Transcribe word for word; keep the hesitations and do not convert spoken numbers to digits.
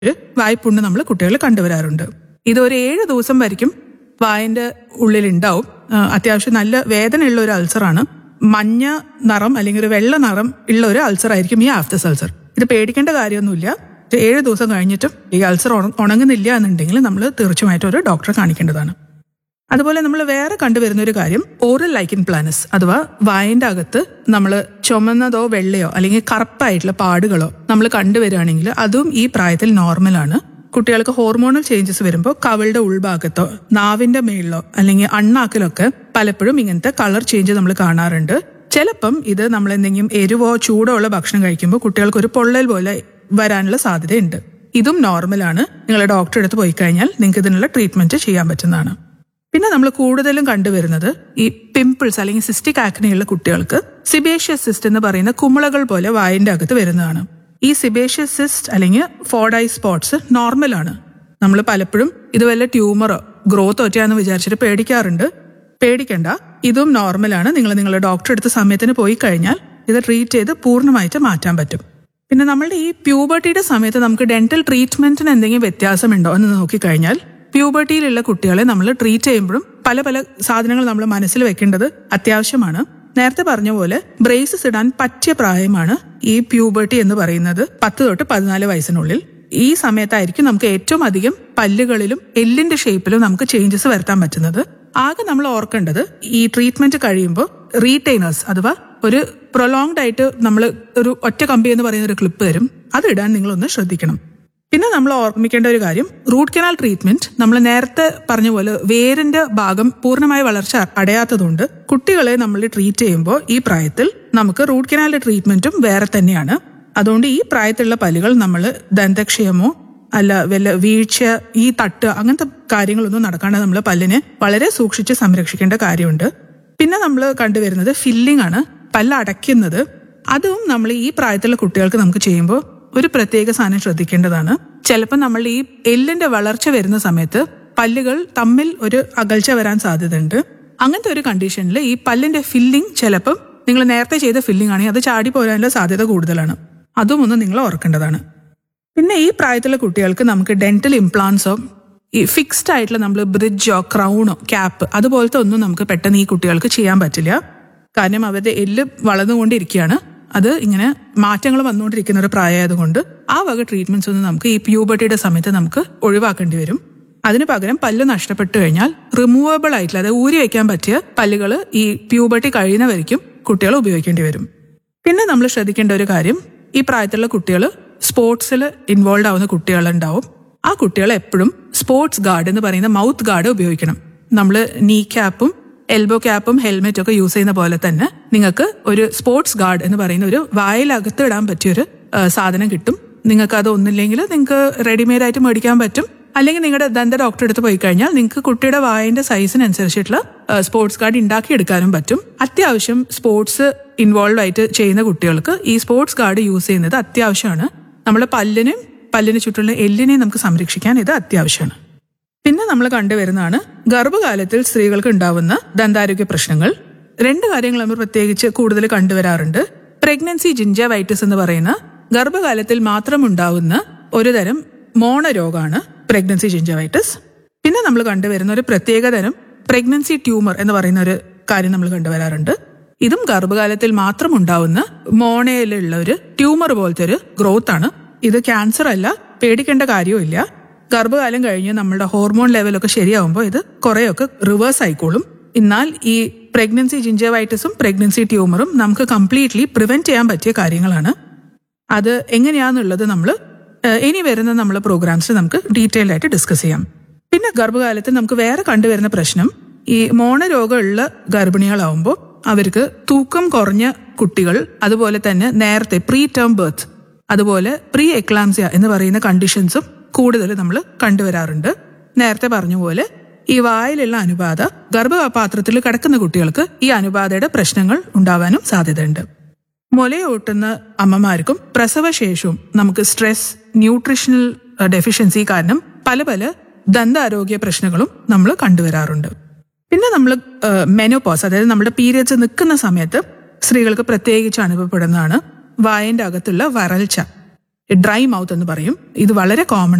വായ്പുണ്ണ് നമ്മൾ കുട്ടികൾ കണ്ടുവരാറുണ്ട്. ഇത് ഒരു ഏഴ് ദിവസം വரைക്കും വായന്റെ ഉള്ളിലുണ്ടാവും. അത്യാവശ്യം നല്ല വേദനയുള്ള ഒരു അൾസറാണ്. മഞ്ഞ നിറം അല്ലെങ്കിൽ ഒരു വെള്ള നിറം ഉള്ള ഒരു അൾസർ ആയിരിക്കും ഈ ആഫ്തസ് അൾസർ. ഇത് പേടിക്കേണ്ട കാര്യമൊന്നുമില്ല. ഏഴ് ദിവസം കഴിഞ്ഞിട്ടും ഈ അൾസർ ഉണങ്ങുന്നില്ല എന്നുണ്ടെങ്കിൽ നമ്മൾ തീർച്ചയായിട്ടും ഒരു ഡോക്ടറെ കാണിക്കേണ്ടതാണ്. അതുപോലെ നമ്മൾ വേറെ കണ്ടുവരുന്ന ഒരു കാര്യം ഓറൽ ലൈക്കൻ പ്ലാനസ്, അഥവാ വായന്റെ അകത്ത് നമ്മൾ ചുമന്നതോ വെള്ളയോ അല്ലെങ്കിൽ കറുപ്പായിട്ടുള്ള പാടുകളോ നമ്മൾ കണ്ടുവരികയാണെങ്കിൽ അതും ഈ പ്രായത്തിൽ നോർമലാണ്. കുട്ടികൾക്ക് ഹോർമോണൽ ചേഞ്ചസ് വരുമ്പോൾ കവിളുടെ ഉൾഭാഗത്തോ നാവിന്റെ മേളിലോ അല്ലെങ്കിൽ അണ്ണാക്കിലൊക്കെ പലപ്പോഴും ഇങ്ങനത്തെ കളർ ചേഞ്ച് നമ്മൾ കാണാറുണ്ട്. ചിലപ്പം ഇത് നമ്മൾ എന്തെങ്കിലും എരിവോ ചൂടോ ഉള്ള ഭക്ഷണം കഴിക്കുമ്പോൾ കുട്ടികൾക്ക് ഒരു പൊള്ളൽ പോലെ വരാനുള്ള സാധ്യതയുണ്ട്. ഇതും നോർമലാണ്. നിങ്ങൾ ഡോക്ടറെ അടുത്ത് പോയി കഴിഞ്ഞാൽ നിങ്ങൾക്ക് ഇതിനുള്ള ട്രീറ്റ്മെന്റ് ചെയ്യാൻ പറ്റുന്നതാണ്. പിന്നെ നമ്മൾ കൂടുതലും കണ്ടുവരുന്നത് ഈ പിമ്പിൾസ് അല്ലെങ്കിൽ സിസ്റ്റിക് ആക്നെയുള്ള കുട്ടികൾക്ക് സിബേഷ്യസ് സിസ്റ്റ് എന്ന് പറയുന്ന കുമിളകൾ പോലെ വായന്റെ അകത്ത് വരുന്നതാണ്. ഈ സിബേഷ്യസ് സിസ്റ്റ് അല്ലെങ്കിൽ ഫോർഡൈ സ്പോട്ട്സ് നോർമലാണ്. നമ്മൾ പലപ്പോഴും ഇത് വല്ല ട്യൂമറോ ഗ്രോത്ത് ഒറ്റയാന്ന് വിചാരിച്ചിട്ട് പേടിക്കാറുണ്ട്. പേടിക്കണ്ട, ഇതും നോർമലാണ്. നിങ്ങൾ നിങ്ങളുടെ ഡോക്ടറെ അടുത്ത സമയത്തിന് പോയി കഴിഞ്ഞാൽ ഇത് ട്രീറ്റ് ചെയ്ത് പൂർണ്ണമായിട്ട് മാറ്റാൻ പറ്റും. പിന്നെ നമ്മളുടെ ഈ പ്യൂബർട്ടിയുടെ സമയത്ത് നമുക്ക് ഡെന്റൽ ട്രീറ്റ്മെന്റിന് എന്തെങ്കിലും വ്യത്യാസമുണ്ടോ എന്ന് നോക്കിക്കഴിഞ്ഞാൽ പ്യൂബർട്ടിയിലുള്ള കുട്ടികളെ നമ്മൾ ട്രീറ്റ് ചെയ്യുമ്പോഴും പല പല സാധനങ്ങൾ നമ്മൾ മനസ്സിൽ വെക്കേണ്ടത് അത്യാവശ്യമാണ്. നേരത്തെ പറഞ്ഞ പോലെ ബ്രേസസ് ഇടാൻ പറ്റിയ പ്രായമാണ് ഈ പ്യൂബർട്ടി എന്ന് പറയുന്നത്, പത്ത് തൊട്ട് പതിനാല് വയസ്സിനുള്ളിൽ. ഈ സമയത്തായിരിക്കും നമുക്ക് ഏറ്റവും അധികം പല്ലുകളിലും എല്ലിന്റെ ഷേപ്പിലും നമുക്ക് ചേഞ്ചസ് വരുത്താൻ പറ്റുന്നത്. ആകെ നമ്മൾ ഓർക്കേണ്ടത് ഈ ട്രീറ്റ്മെന്റ് കഴിയുമ്പോൾ റീറ്റെയിനേഴ്സ് അഥവാ ഒരു പ്രൊലോങ്ഡ് ആയിട്ട് നമ്മൾ ഒരു ഒറ്റ കമ്പി എന്ന് പറയുന്ന ഒരു ക്ലിപ്പ് തരും, അത് ഇടാൻ നിങ്ങളൊന്ന് ശ്രദ്ധിക്കണം. പിന്നെ നമ്മൾ ഓർമ്മിക്കേണ്ട ഒരു കാര്യം, റൂട്ട് കനാൽ ട്രീറ്റ്മെന്റ് നമ്മൾ നേരത്തെ പറഞ്ഞ പോലെ വേരിന്റെ ഭാഗം പൂർണ്ണമായ വളർച്ച അടയാത്തതുകൊണ്ട് കുട്ടികളെ നമ്മൾ ട്രീറ്റ് ചെയ്യുമ്പോൾ ഈ പ്രായത്തിൽ നമുക്ക് റൂട്ട് കനാലിന്റെ ട്രീറ്റ്മെന്റും വേറെ തന്നെയാണ്. അതുകൊണ്ട് ഈ പ്രായത്തിലുള്ള പല്ലുകൾ നമ്മൾ ദന്തക്ഷയമോ അല്ല വല്ല വീഴ്ച, ഈ തട്ട്, അങ്ങനത്തെ കാര്യങ്ങളൊന്നും നടക്കാണ്ട് നമ്മൾ പല്ലിനെ വളരെ സൂക്ഷിച്ച് സംരക്ഷിക്കേണ്ട കാര്യമുണ്ട്. പിന്നെ നമ്മൾ കണ്ടുവരുന്നത് ഫില്ലിംഗ് ആണ്, പല്ല് അടയ്ക്കുന്നത്. അതും നമ്മൾ ഈ പ്രായത്തിലുള്ള കുട്ടികൾക്ക് നമുക്ക് ചെയ്യുമ്പോൾ ഒരു പ്രത്യേക സാധനം ശ്രദ്ധിക്കേണ്ടതാണ്. ചിലപ്പോൾ നമ്മൾ ഈ എല്ലിന്റെ വളർച്ച വരുന്ന സമയത്ത് പല്ലുകൾ തമ്മിൽ ഒരു അകൽച്ച വരാൻ സാധ്യതയുണ്ട്. അങ്ങനത്തെ ഒരു കണ്ടീഷനിൽ ഈ പല്ലിന്റെ ഫില്ലിംഗ് ചിലപ്പം നിങ്ങൾ നേരത്തെ ചെയ്ത ഫില്ലിംഗ് ആണെങ്കിൽ അത് ചാടി പോരാനുള്ള സാധ്യത കൂടുതലാണ്. അതും ഒന്ന് നിങ്ങൾ ഓർക്കേണ്ടതാണ്. പിന്നെ ഈ പ്രായത്തിലുള്ള കുട്ടികൾക്ക് നമുക്ക് ഡെന്റൽ ഇംപ്ലാന്റ്സോ ഈ ഫിക്സ്ഡ് ആയിട്ടുള്ള നമ്മൾ ബ്രിഡ്ജോ ക്രൗണോ ക്യാപ്പ് അതുപോലത്തെ ഒന്നും നമുക്ക് പെട്ടെന്ന് ഈ കുട്ടികൾക്ക് ചെയ്യാൻ പറ്റില്ല. കാരണം അവരുടെ എല്ല് വളർന്നുകൊണ്ടിരിക്കുകയാണ്. അത് ഇങ്ങനെ മാറ്റങ്ങൾ വന്നുകൊണ്ടിരിക്കുന്ന ഒരു പ്രായമായതുകൊണ്ട് ആ വക ട്രീറ്റ്മെന്റ്സ് ഒന്നും നമുക്ക് ഈ പ്യൂബർട്ടിയുടെ സമയത്ത് നമുക്ക് ഒഴിവാക്കേണ്ടി വരും. അതിന് പകരം പല്ല് നഷ്ടപ്പെട്ടു കഴിഞ്ഞാൽ റിമൂവബിൾ ആയിട്ടുള്ള, അതായത് ഊരി വയ്ക്കാൻ പറ്റിയ പല്ലുകൾ ഈ പ്യൂബർട്ടി കഴിയുന്നവരിക്കും കുട്ടികൾ ഉപയോഗിക്കേണ്ടി വരും. പിന്നെ നമ്മൾ ശ്രദ്ധിക്കേണ്ട ഒരു കാര്യം, ഈ പ്രായത്തിലുള്ള കുട്ടികൾ സ്പോർട്സിൽ ഇൻവോൾവ് ആവുന്ന കുട്ടികളുണ്ടാവും. ആ കുട്ടികൾ എപ്പോഴും സ്പോർട്സ് ഗാർഡ് എന്ന് പറയുന്ന മൗത്ത് ഗാർഡ് ഉപയോഗിക്കണം. നമ്മൾ നീ ക്യാപ്പും എൽബോ ക്യാപ്പും ഹെൽമെറ്റും ഒക്കെ യൂസ് ചെയ്യുന്ന പോലെ തന്നെ നിങ്ങൾക്ക് ഒരു സ്പോർട്സ് ഗാർഡ് എന്ന് പറയുന്ന ഒരു വായിലകത്ത് ഇടാൻ പറ്റിയൊരു സാധനം കിട്ടും. നിങ്ങൾക്ക് അത് ഒന്നില്ലെങ്കിൽ നിങ്ങൾക്ക് റെഡിമെയ്ഡ് ആയിട്ട് മേടിക്കാൻ പറ്റും. അല്ലെങ്കിൽ നിങ്ങളുടെ ദന്ത ഡോക്ടറെ അടുത്ത് പോയി കഴിഞ്ഞാൽ നിങ്ങൾക്ക് കുട്ടിയുടെ വായന്റെ സൈസിനനുസരിച്ചിട്ടുള്ള സ്പോർട്സ് ഗാർഡ് ഉണ്ടാക്കിയെടുക്കാനും പറ്റും. അത്യാവശ്യം സ്പോർട്സ് ഇൻവോൾവ് ആയിട്ട് ചെയ്യുന്ന കുട്ടികൾക്ക് ഈ സ്പോർട്സ് ഗാർഡ് യൂസ് ചെയ്യുന്നത് അത്യാവശ്യമാണ്. നമ്മുടെ പല്ലിനും പല്ലിന് ചുറ്റുള്ള എല്ലിനെയും നമുക്ക് സംരക്ഷിക്കാൻ ഇത് അത്യാവശ്യമാണ്. പിന്നെ നമ്മൾ കണ്ടുവരുന്നതാണ് ഗർഭകാലത്തിൽ സ്ത്രീകൾക്ക് ഉണ്ടാവുന്ന ദന്താരോഗ്യ പ്രശ്നങ്ങൾ. രണ്ട് കാര്യങ്ങൾ നമ്മൾ പ്രത്യേകിച്ച് കൂടുതൽ കണ്ടുവരാറുണ്ട്. പ്രഗ്നൻസി ജിഞ്ചവൈറ്റിസ് എന്ന് പറയുന്ന ഗർഭകാലത്തിൽ മാത്രം ഉണ്ടാവുന്ന ഒരു തരം മോണരോഗമാണ് പ്രഗ്നൻസി ജിഞ്ചവൈറ്റിസ്. പിന്നെ നമ്മൾ കണ്ടുവരുന്ന ഒരു പ്രത്യേക തരം പ്രഗ്നൻസി ട്യൂമർ എന്ന് പറയുന്ന ഒരു കാര്യം നമ്മൾ കണ്ടുവരാറുണ്ട്. ഇതും ഗർഭകാലത്തിൽ മാത്രം ഉണ്ടാവുന്ന മോണയിലുള്ള ഒരു ട്യൂമർ പോലത്തെ ഒരു ഗ്രോത്ത് ആണ്. ഇത് ക്യാൻസർ അല്ല, പേടിക്കേണ്ട കാര്യവുമില്ല. ഗർഭകാലം കഴിഞ്ഞ് നമ്മളുടെ ഹോർമോൺ ലെവലൊക്കെ ശരിയാവുമ്പോൾ ഇത് കുറേയൊക്കെ റിവേഴ്സ് ആയിക്കോളും. എന്നാൽ ഈ പ്രഗ്നൻസി ജിഞ്ചവൈറ്റിസും പ്രഗ്നൻസി ട്യൂമറും നമുക്ക് കംപ്ലീറ്റ്ലി പ്രിവെന്റ് ചെയ്യാൻ പറ്റിയ കാര്യങ്ങളാണ്. അത് എങ്ങനെയാണെന്നുള്ളത് നമ്മൾ ഇനി വരുന്ന നമ്മളെ പ്രോഗ്രാംസിൽ നമുക്ക് ഡീറ്റെയിൽ ആയിട്ട് ഡിസ്കസ് ചെയ്യാം. പിന്നെ ഗർഭകാലത്ത് നമുക്ക് വേറെ കണ്ടുവരുന്ന പ്രശ്നം, ഈ മോണരോഗമുള്ള ഗർഭിണികളാവുമ്പോൾ അവർക്ക് തൂക്കം കുറഞ്ഞ കുട്ടികൾ, അതുപോലെ തന്നെ നേരത്തെ പ്രീ ടേം ബർത്ത്, അതുപോലെ പ്രീ എക്ലാംസിയ എന്ന് പറയുന്ന കണ്ടീഷൻസും കൂടുതൽ നമ്മൾ കണ്ടുവരാറുണ്ട്. നേരത്തെ പറഞ്ഞ പോലെ ഈ വായിലുള്ള അണുബാധ ഗർഭപാത്രത്തിൽ കിടക്കുന്ന കുട്ടികൾക്ക് ഈ അണുബാധയുടെ പ്രശ്നങ്ങൾ ഉണ്ടാവാനും സാധ്യതയുണ്ട്. മുലയൂട്ടുന്ന അമ്മമാർക്കും പ്രസവശേഷവും നമുക്ക് സ്ട്രെസ്, ന്യൂട്രീഷണൽ ഡെഫിഷ്യൻസി കാരണം പല പല ദന്താരോഗ്യ പ്രശ്നങ്ങളും നമ്മൾ കണ്ടുവരാറുണ്ട്. പിന്നെ നമ്മൾ മെനോപോസ്, അതായത് നമ്മുടെ പീരിയഡ്സ് നിൽക്കുന്ന സമയത്ത് സ്ത്രീകൾക്ക് പ്രത്യേകിച്ച് അനുഭവപ്പെടുന്നതാണ് വായന്റെ അകത്തുള്ള വരൾച്ച. ഡ്രൈ മൗത്ത് എന്ന് പറയും. ഇത് വളരെ കോമൺ